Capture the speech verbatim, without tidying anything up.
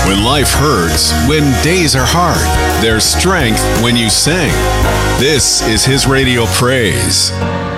When life hurts, when days are hard, there's strength when you sing. This is His Radio Praise.